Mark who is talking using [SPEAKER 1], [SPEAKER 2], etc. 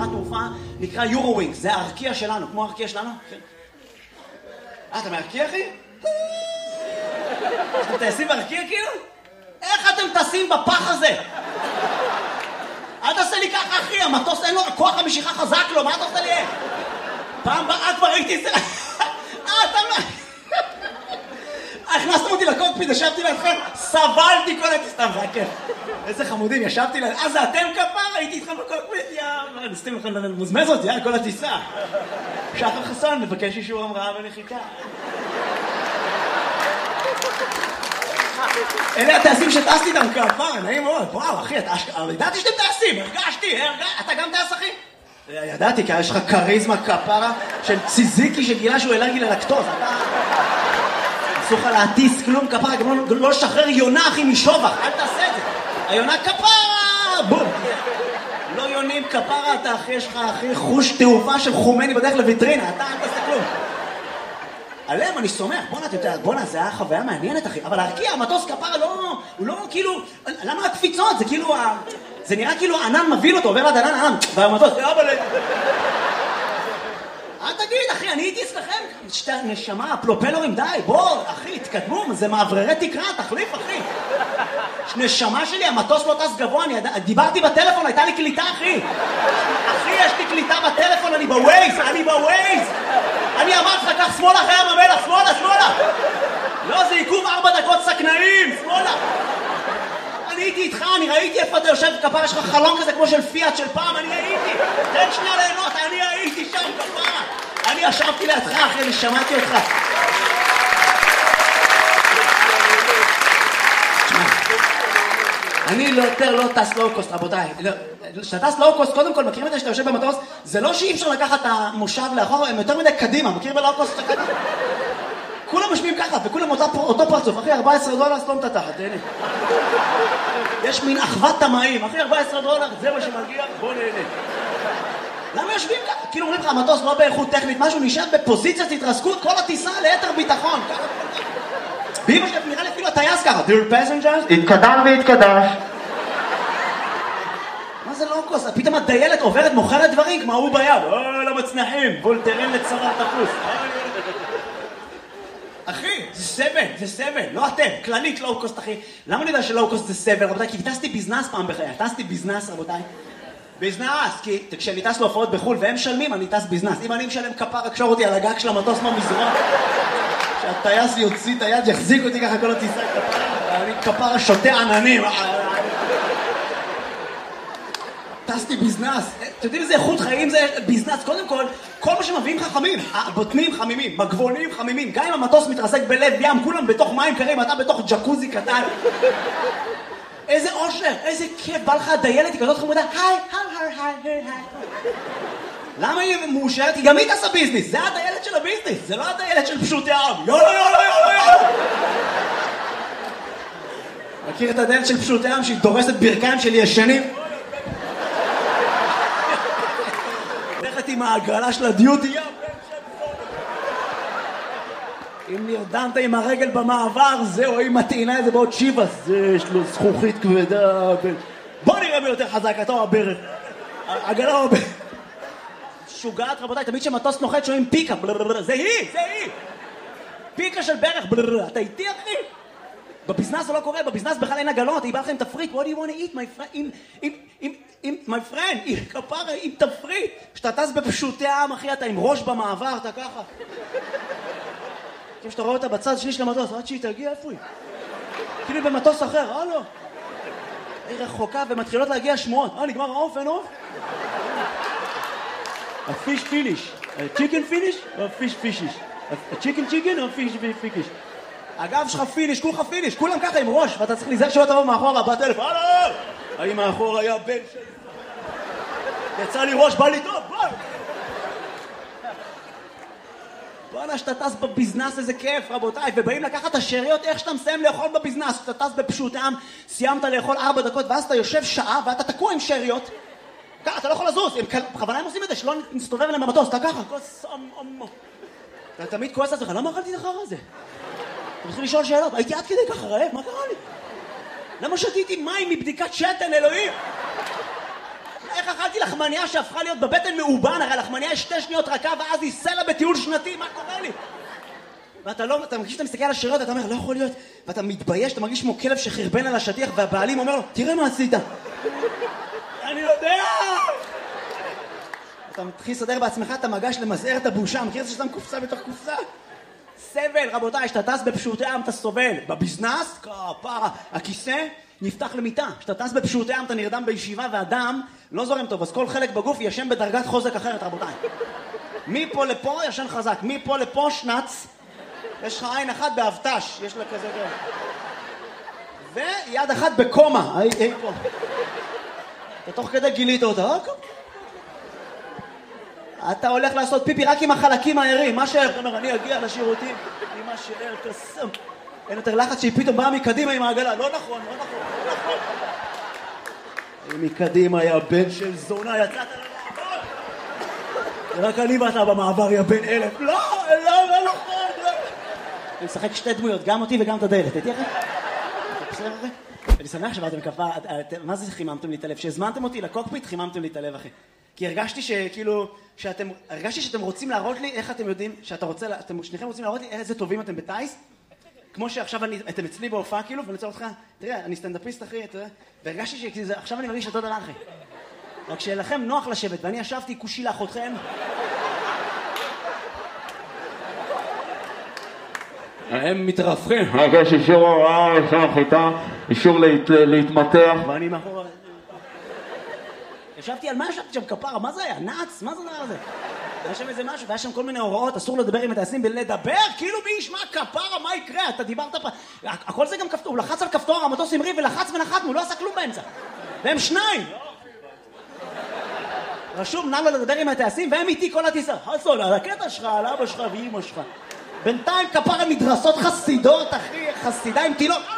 [SPEAKER 1] חברת תעופה, נקרא יורו-ווינגס, זה הארקיע שלנו, כמו הארקיע שלנו. אתה מארקיע, אחי? אתם טייסים בארקיע כאילו? איך אתם טסים בפח הזה? אל תעשה לי ככה, אחי, המטוס אין לו, כוח המשיכה חזק לו, מה אתה עושה לי? פעם באה כבר הייתי את זה... אתה לא... הכנסתם אותי לקוקפיט, ישבתי לידכם, סבלתי כל סתם, זה היה כיף. איזה חמודים, ישבתי ליד... זה אתם כפר, הייתי איתכם בקוקפיט, נסתים לכם מוזמז אותי, כל הטיסה. שחר חסון, מבקש אישור המראה ונחיתה. אלה הטייסים שטסתי איתם כפר, נעים מאוד. וואו, אחי, ידעתי שאתם טייסים, הרגשתי, אתה גם טייס, אחי? ידעתי, כי יש לך קריזמה כפרה של ציזיקי שגילה שהוא אלרגי ללקטוז. אסור לך להטיס כלום כפרה, גם לא לשחרר יונה, אחי, משובח, אל תעשה את זה. היונה כפרה, בום. לא יונים כפרה, אתה אחי, יש לך אחי חוש תעופה של חומני בדרך לויטרינה, אתה אל תעשה כלום. עליהם, אני סומך, בונה, זה היה חוויה מעניינת, אחי. אבל להרקיע, המטוס כפרה הוא לא כאילו... למה הקפיצות? זה כאילו... זה נראה כאילו ענן מבין אותו, עובר עד ענן, והמטוס... אל תגיד, אחי, אני הייתי אצלכם. שתי נשמה, פלופלורים, די, בוא, אחי, התקדמו, זה מעבררי תקרה, תחליף, אחי. נשמה שלי, המטוס לא טס גבוה, דיברתי בטלפון, הייתה לי קליטה, אחי. אחי, יש לי קליטה בטלפון, אני בווייז. אני אמרתי לך, קח שמאלה אחרי ים המלח, שמאלה. לא, זה עיכוב 4 דקות סכנאים, שמאלה. אני הייתי איתך, אני ראיתי איפה אתה יושב כפרה, יש לך חלום כזה כמו של פיאט של פעם, אני הייתי. תן שנייה ליהנות, אני הייתי שם כפרה. אני ישבתי לידך, אחי, אני שמעתי אותך. אני יותר לא טס לואו-קוסט, רבותיי. כשאתה טס לואו-קוסט, קודם כל, מכירים את זה שאתה יושב במטוס? זה לא שאי אפשר לקחת את המושב לאחור, הם יותר מדי קדימה. מכיר בלואו-קוסט שאתה קדימה? כולם משמיעים ככה, וכולם אותו פרצוף. אחי, $14, סתום את התחת, תהנה. יש מין אחוות תמאים. אחי, $14, זה מה שמגיע, בוא נהנה. למה יושבים ככה? כאילו אומרים לך, המטוס לא באיכות טכנית, משהו נשאר בפוזיציית התרסקות, כל הטיסה ליתר ביטחון. באמא שלי, נראה לי אפילו הטייס ככה. Dear passengers, התקדם והתקדש. מה זה לואו-קוסט? פתאום הדיילת עוברת, מוכרת דברים, כמו הוא ביד. לא מצנחים, וולטרן לצוואר תפוס. אחי, זה סבל, לא אתם, כללית לואו-קוסט, אחי. למה אני יודע שלואו-קוסט זה סבל, רבותיי? כי טסתי ביזנס פעם בחיי. טסתי ביזנס, רבותיי. ביזנס, כי כשאני טס להופעות בחול והם משלמים, אני טס ביזנס. אם אני משלם כפרה, קשור אותי על הגג של המטוס מהמזרון. שהטייס יוציא את היד, יחזיק אותי ככה כל הטיסה כפרה. אני כפרה שותה עננים. טסתי ביזנס. אתם יודעים איזה איכות חיים זה ביזנס? קודם כל, כל מה שמביאים חכמים. בוטנים חמימים, מגבונים חמימים. גם אם המטוס מתרסק בלב ים, כולם בתוך מים קרים, אתה בתוך ג'קוזי קטן. איזה אושר, איזה כיף, בא לך הדיילת, היא כזאת חמודה, היי. למה היא מאושרת? היא גם היא טסה ביזנס, זה הדיילת של הביזנס, זה לא הדיילת של פשוטי העם. יאללה. מכיר את הדיילת של פשוטי העם שהיא דורסת ברכיים של ישנים? הולכת עם ההגרלה של הדיוטי ים. אם נרדמת עם הרגל במעבר, זהו, אם מטעינה איזה בעוד שיבס, זה יש לו זכוכית כבדה. בוא נראה מי יותר חזק, אתה או הברך. עגלה או הברך. שוגעת, רבותיי, תמיד שמטוס נוחת שומעים פיקה. זה היא. פיקה של ברך. אתה איתי, אחי? בביזנס זה לא קורה, בביזנס בכלל אין עגלות, היא באה לכם תפריט. What do you want to eat, my friend? my friend, כפרה, עם תפריט. כשאתה טס בפשוטי העם, אחי, אתה עם ראש במעבר, אתה ככה. כשאתה רואה אותה בצד שני של המטוס, עד שהיא תגיע, איפה היא? כאילו במטוס אחר, הלו. היא רחוקה ומתחילות להגיע שמועות. נגמר העוף, אין עוף? הפיש פיניש. צ'יקן פיניש או פיש פישיש? הצ'יקן או פיש פיקיש? הגב שלך פיניש, כולך פיניש, כולם ככה עם ראש, ואתה צריך להיזהר שלא תבוא מאחורה, בטלפון, הלו! האם מאחור היה בן שלי? יצא לי ראש, בא לי טוב, בוא! בואנה, שאתה טס בביזנס, איזה כיף, רבותיי, ובאים לקחת את השאריות, איך שאתה מסיים לאכול בביזנס, שאתה טס בפשוטי עם, סיימת לאכול 4 דקות, ואז אתה יושב שעה, ואתה תקוע עם שאריות, ככה, אתה לא יכול לזוז, בכוונה הם עושים את זה, שלא נסתובב אליהם במטוס, אתה ככה, אתה תמיד כועס על זה, למה אכלתי את החרא הזה? אתה מתחיל לשאול שאלות, הייתי עד כדי ככה רעב, מה קרה לי? למה שתיתי מים מבדיקת שתן, אלוהים? איך אכלתי לחמניה שהפכה להיות בבטן מאובן? הרי לחמניה יש 2 שניות רכה ואז היא סלע בטיול שנתי, מה קורה לי? ואתה לא, אתה מרגיש שאתה מסתכל על השרירות, אתה אומר, לא יכול להיות, ואתה מתבייש, אתה מרגיש כמו כלב שחרבן על השטיח, והבעלים אומר לו, תראה מה עשית. אני יודע! אתה מתחיל לסדר בעצמך את המגש למזער את הבושה, מכיר את זה שאתה קופסה בתוך קופסה? סבל, רבותיי, שאתה טס בפשוטי עם אתה סובל. בביזנס, כפרה, הכיסא נפתח למיטה. שאתה טס בפשוטי עם אתה נרדם בישיבה והדם לא זורם טוב, אז כל חלק בגוף ישן בדרגת חוזק אחרת, רבותיי. מפה לפה ישן חזק, מפה לפה שנץ. יש לך עין אחת באבטש, יש לה כזה גרם. ויד אחת בקומה, אי פה. ותוך כדי גילית אותה, אתה הולך לעשות פיפי רק עם החלקים הערים, מה שער? אתה אומר, אני אגיע לשירותים עם מה שער קסם. אין יותר לחץ שהיא פתאום באה מקדימה עם העגלה, לא נכון, לא נכון, לא נכון. מקדימה היה בן של זונה, יצאת למעבר. רק אני ואתה במעבר, יא בן 1000. לא נכון. אני משחק 2 דמויות, גם אותי וגם את הדלת, הייתי אחרי? בסדר אחרי? אני שמח שבאתם כפה, מה זה חיממתם לי את הלב? שהזמנתם אותי לקוקפיט, חיממתם לי את הלב, אחי. כי הרגשתי שאתם רוצים להראות לי איך אתם יודעים, אתם שניכם רוצים להראות לי איזה טובים אתם בטייס, כמו שעכשיו אתם אצלי בהופעה כאילו, ואני רוצה אותך, תראה, אני סטנדאפיסט אחי, והרגשתי שעכשיו אני מרגיש אותו דבר אחי. רק שלכם נוח לשבת, ואני ישבתי כושי לאחותכם. הם מתרפכים.
[SPEAKER 2] יש אישור הוראה, אישור החיטה, אישור להתמתח.
[SPEAKER 1] ואני מאחור... ישבתי על מה ישבתי שם כפרה? מה זה היה? נאץ? מה זה דבר הזה? היה שם איזה משהו, והיה שם כל מיני הוראות, אסור לדבר עם הטייסים בלדבר, כאילו מי ישמע כפרה, מה יקרה? אתה דיברת פה... הכל זה גם כפתור, הוא לחץ על כפתור, המטוס המריא ולחץ ונחתנו, הוא לא עשה כלום באמצע. והם 2! רשום, נא לו לדבר עם הטייסים, והם איתי כל הטיסה. חסון, על הקטע שלך, על אבא שלך ואמא שלך. בינתיים כפרה מדרסות חסידות, אחי, חסידה עם תילות.